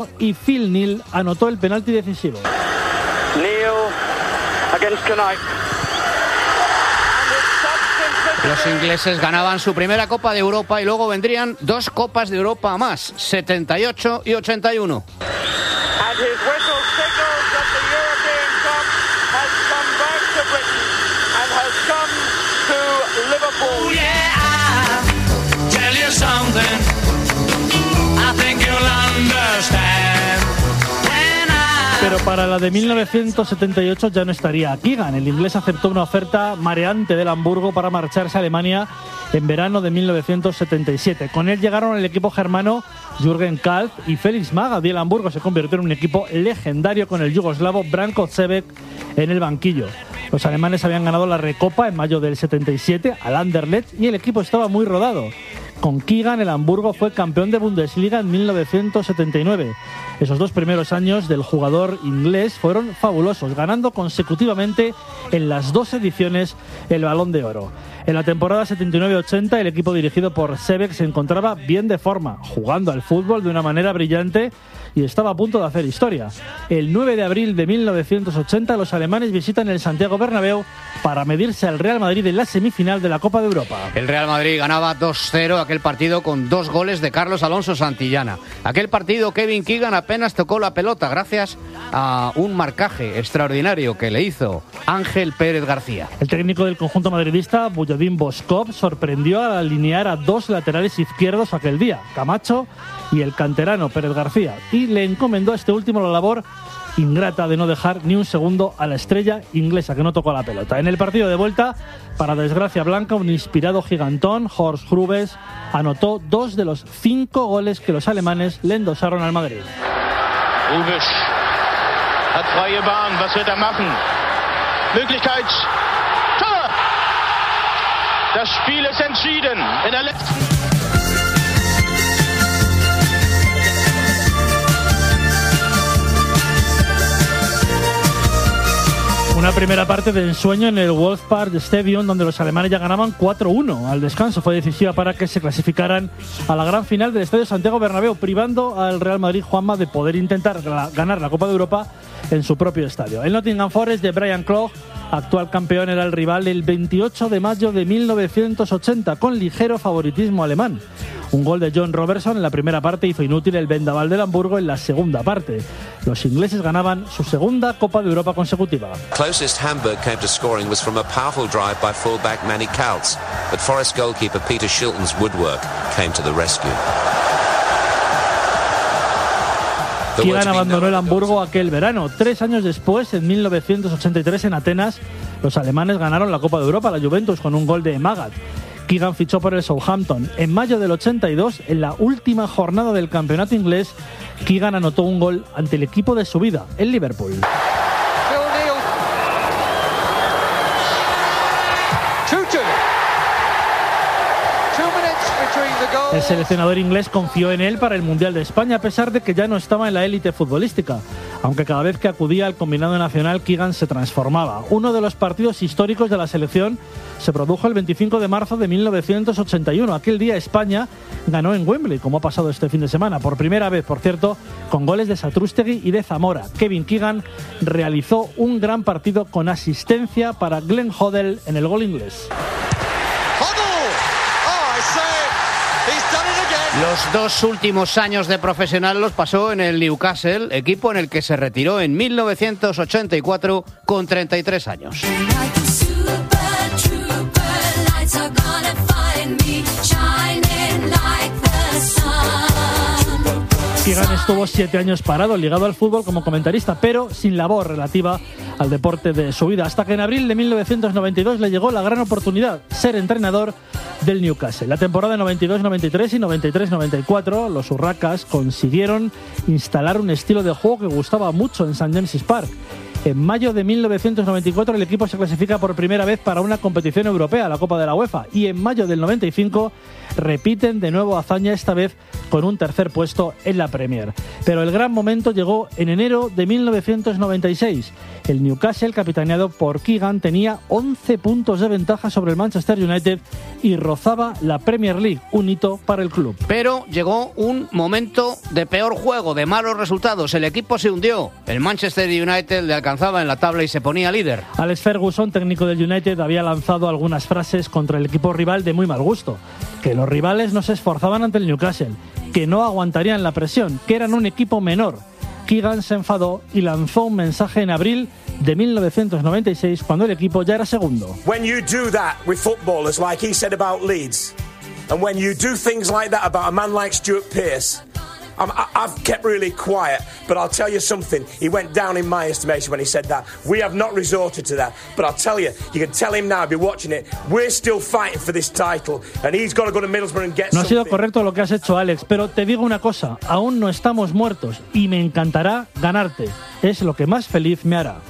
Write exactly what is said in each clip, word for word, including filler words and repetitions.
y Phil Neal anotó el penalti decisivo. Neal against Knight. Los ingleses ganaban su primera Copa de Europa y luego vendrían dos Copas de Europa más, setenta y ocho y ochenta y uno. And his whistle signals that the European Cup has come back to Britain and has come to Liverpool. Oh yeah, I'll tell you something. I think you'll understand. Pero para la de mil novecientos setenta y ocho ya no estaría Keegan. El inglés aceptó una oferta mareante del Hamburgo para marcharse a Alemania en verano de mil novecientos setenta y siete. Con él llegaron el equipo germano Jürgen Kalf y Felix Magath, y el Hamburgo se convirtió en un equipo legendario con el yugoslavo Branko Čebec en el banquillo. Los alemanes habían ganado la Recopa en mayo del setenta y siete al Anderlecht y el equipo estaba muy rodado. Con Keegan, el Hamburgo fue campeón de Bundesliga en mil novecientos setenta y nueve. Esos dos primeros años del jugador inglés fueron fabulosos, ganando consecutivamente en las dos ediciones el Balón de Oro. En la temporada setenta y nueve ochenta, el equipo dirigido por Čebec se encontraba bien de forma, jugando al fútbol de una manera brillante y estaba a punto de hacer historia. El nueve de abril de mil novecientos ochenta, los alemanes visitan el Santiago Bernabéu para medirse al Real Madrid en la semifinal de la Copa de Europa. El Real Madrid ganaba dos cero aquel partido con dos goles de Carlos Alonso Santillana. Aquel partido Kevin Keegan apenas tocó la pelota gracias a un marcaje extraordinario que le hizo Ángel Pérez García. El técnico del conjunto madridista, Bujadin Boskov, sorprendió al alinear a dos laterales izquierdos aquel día, Camacho y el canterano Pérez García, y le encomendó a este último la labor ingrata de no dejar ni un segundo a la estrella inglesa que no tocó la pelota. En el partido de vuelta, para desgracia blanca, un inspirado gigantón, Horst Grubes, anotó dos de los cinco goles que los alemanes le endosaron al Madrid. Grubes hat freie Bahn, was wird er machen? Möglichkeit, Tor! Das Spiel ist entschieden in der letzten... Una primera parte de ensueño en el Wolfspark Stadium, donde los alemanes ya ganaban cuatro uno. Al descanso fue decisiva para que se clasificaran a la gran final del Estadio Santiago Bernabéu, privando al Real Madrid, Juanma, de poder intentar ganar la Copa de Europa en su propio estadio. El Nottingham Forest de Brian Clough, actual campeón, era el rival el veintiocho de mayo de mil novecientos ochenta, con ligero favoritismo alemán. Un gol de John Robertson en la primera parte hizo inútil el vendaval del Hamburgo en la segunda parte. Los ingleses ganaban su segunda Copa de Europa consecutiva. Closest Hamburg came to scoring was from a powerful drive by fullback Manny Kaltz, but Forest goalkeeper Peter Shilton's woodwork came to the rescue. Keegan abandonó el Hamburgo aquel verano. Tres años después, en mil novecientos ochenta y tres, en Atenas, los alemanes ganaron la Copa de Europa a la Juventus con un gol de Magath. Keegan fichó por el Southampton. En mayo del ochenta y dos, en la última jornada del campeonato inglés, Keegan anotó un gol ante el equipo de su vida, el Liverpool. El seleccionador inglés confió en él para el Mundial de España, a pesar de que ya no estaba en la élite futbolística, aunque cada vez que acudía al combinado nacional Keegan se transformaba. Uno de los partidos históricos de la selección se produjo el veinticinco de marzo de mil novecientos ochenta y uno. Aquel día España ganó en Wembley, como ha pasado este fin de semana, por primera vez, por cierto, con goles de Satrústegui y de Zamora. Kevin Keegan realizó un gran partido con asistencia para Glenn Hoddle en el gol inglés. Los dos últimos años de profesional los pasó en el Newcastle, equipo en el que se retiró en mil novecientos ochenta y cuatro con treinta y tres años. Keegan estuvo siete años parado, ligado al fútbol como comentarista, pero sin labor relativa al deporte de su vida, hasta que en abril de mil novecientos noventa y dos le llegó la gran oportunidad, ser entrenador del Newcastle. La temporada noventa y dos noventa y tres y noventa y tres noventa y cuatro, los urracas consiguieron instalar un estilo de juego que gustaba mucho en Saint James's Park. En mayo de mil novecientos noventa y cuatro el equipo se clasifica por primera vez para una competición europea, la Copa de la UEFA, y en mayo del noventa y cinco repiten de nuevo hazaña, esta vez con un tercer puesto en la Premier. Pero el gran momento llegó en enero de mil novecientos noventa y seis. El Newcastle, capitaneado por Keegan, tenía once puntos de ventaja sobre el Manchester United y rozaba la Premier League, un hito para el club. Pero llegó un momento de peor juego, de malos resultados. El equipo se hundió. El Manchester United le alcanzaba en la tabla y se ponía líder. Alex Ferguson, técnico del United, había lanzado algunas frases contra el equipo rival de muy mal gusto. Que los rivales no se esforzaban ante el Newcastle, que no aguantarían la presión, que eran un equipo menor. Keegan se enfadó y lanzó un mensaje en abril de mil novecientos noventa y seis, cuando el equipo ya era segundo. When you do that with footballers, like he said about Leeds, and when you do things like that about a man like Stuart Pearce, I'm, I've kept really quiet, but I'll tell you something. He went down in my estimation when he said that. We have not resorted to that, but I'll tell you, you can tell him now, be watching it, we're still fighting for this title, and he's got to go to Middlesbrough and get No ha sido something. correcto lo que has hecho, Alex, pero te digo una cosa, aún no estamos muertos y me encantará ganarte. Es lo que más feliz me hará.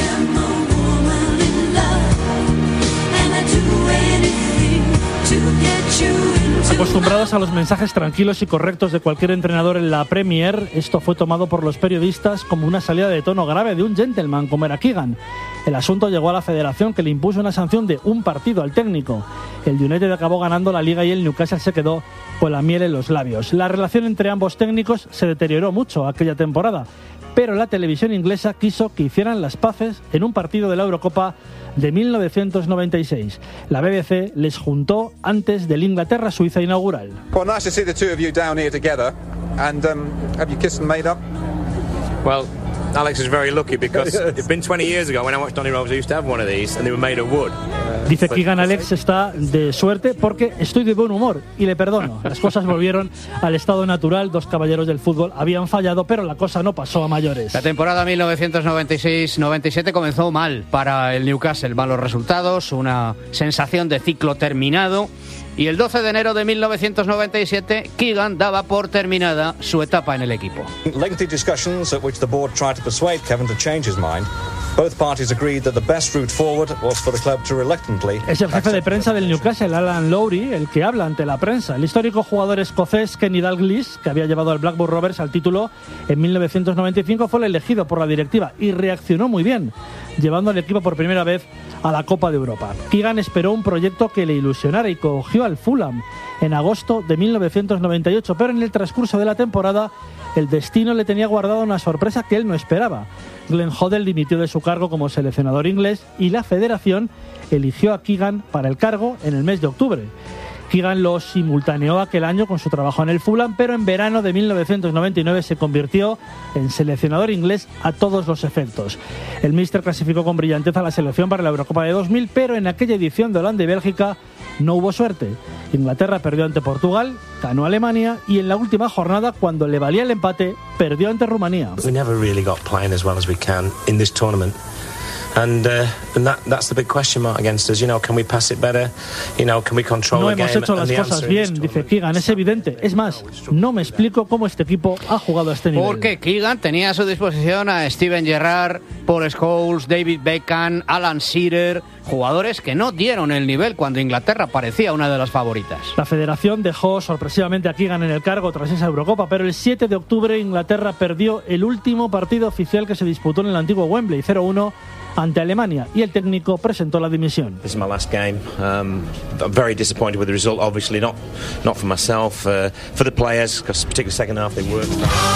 Acostumbrados a los mensajes tranquilos y correctos de cualquier entrenador en la Premier, esto fue tomado por los periodistas como una salida de tono grave de un gentleman como era Keegan. El asunto llegó a la federación, que le impuso una sanción de un partido al técnico. El United acabó ganando la liga y el Newcastle se quedó con la miel en los labios. La relación entre ambos técnicos se deterioró mucho aquella temporada, pero la televisión inglesa quiso que hicieran las paces en un partido de la Eurocopa de mil novecientos noventa y seis. La B B C les juntó antes del Inglaterra-Suiza inaugural. Well, nice to see the two of you down here together. And um, have you kissed and made up? Well, Alex is very lucky because it's been twenty years ago when I watched Donny Rose. I used to have one of these and they were made of wood. Dice Keegan, Alex está de suerte porque estoy de buen humor y le perdono. Las cosas volvieron al estado natural. Dos caballeros del fútbol habían fallado, pero la cosa no pasó a mayores. La temporada mil novecientos noventa y seis noventa y siete comenzó mal para el Newcastle. Malos resultados, una sensación de ciclo terminado. Y el doce de enero de mil novecientos noventa y siete, Keegan daba por terminada su etapa en el equipo. Lengthy discussions at which the board tried to persuade Kevin to change his mind. Both parties agreed that the best route forward was for the club to reluctantly. Es el jefe de prensa del Newcastle, Alan Lowry, el que habla ante la prensa. El histórico jugador escocés Kenny Dalglish, que había llevado al Blackburn Rovers al título en mil novecientos noventa y cinco, fue el elegido por la directiva y reaccionó muy bien, llevando al equipo por primera vez a la Copa de Europa. Keegan esperó un proyecto que le ilusionara y cogió al Fulham en agosto de mil novecientos noventa y ocho, pero en el transcurso de la temporada el destino le tenía guardada una sorpresa que él no esperaba. Glenn Hoddle dimitió de su cargo como seleccionador inglés y la federación eligió a Keegan para el cargo en el mes de octubre. Keegan lo simultaneó aquel año con su trabajo en el Fulham, pero en verano de mil novecientos noventa y nueve se convirtió en seleccionador inglés a todos los efectos. El míster clasificó con brillantez a la selección para la Eurocopa de dos mil, pero en aquella edición de Holanda y Bélgica no hubo suerte. Inglaterra perdió ante Portugal, ganó Alemania y en la última jornada, cuando le valía el empate, perdió ante Rumanía. We never really got playing as well as we can in this tournament. And, uh, and that, that's the big question mark against us. You know, can we pass it better? You know, can we control No the game? hemos hecho And las the cosas answer in bien, this dice Keegan, es evidente. Es más, no me explico cómo este equipo ha jugado a este nivel. Porque Keegan tenía a su disposición a Steven Gerrard, Paul Scholes, David Beckham, Alan Shearer, jugadores que no dieron el nivel cuando Inglaterra parecía una de las favoritas. La federación dejó sorpresivamente a Keegan en el cargo tras esa Eurocopa, pero el siete de octubre Inglaterra perdió el último partido oficial que se disputó en el antiguo Wembley, cero uno, ante Alemania, y el técnico presentó la dimisión. This is my last game. Um, I'm very disappointed with the result. Obviously, not not for myself, uh, for the players, because particularly second half they worked.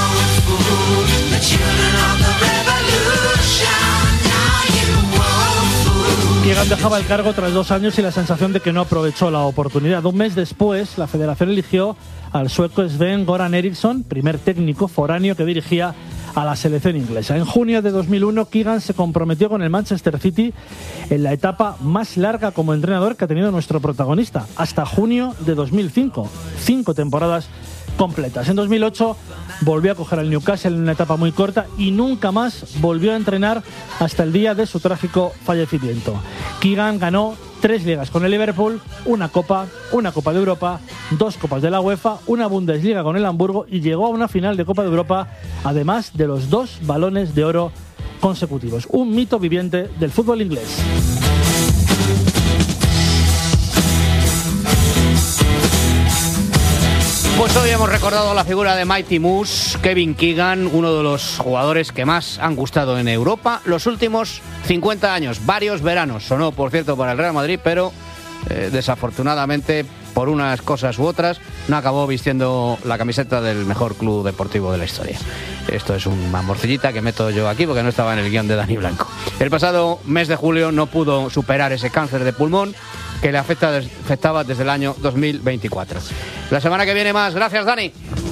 Keegan dejaba el cargo tras dos años y la sensación de que no aprovechó la oportunidad. Un mes después, la federación eligió al sueco Sven-Göran Eriksson, primer técnico foráneo que dirigía a la selección inglesa. En junio de dos mil uno, Keegan se comprometió con el Manchester City en la etapa más larga como entrenador que ha tenido nuestro protagonista, hasta junio de dos mil cinco. Cinco temporadas completas. En dos mil ocho volvió a coger al Newcastle en una etapa muy corta y nunca más volvió a entrenar hasta el día de su trágico fallecimiento. Keegan ganó tres ligas con el Liverpool, una Copa, una Copa de Europa, dos Copas de la UEFA, una Bundesliga con el Hamburgo y llegó a una final de Copa de Europa, además de los dos balones de oro consecutivos. Un mito viviente del fútbol inglés. Pues hoy hemos recordado la figura de Mighty Moose, Kevin Keegan, uno de los jugadores que más han gustado en Europa los últimos cincuenta años, varios veranos. Sonó, por cierto, para el Real Madrid, pero eh, desafortunadamente, por unas cosas u otras, no acabó vistiendo la camiseta del mejor club deportivo de la historia. Esto es una morcillita que meto yo aquí porque no estaba en el guión de Dani Blanco. El pasado mes de julio no pudo superar ese cáncer de pulmón que le afecta, afectaba desde el año dos mil veinticuatro. La semana que viene más. Gracias, Dani.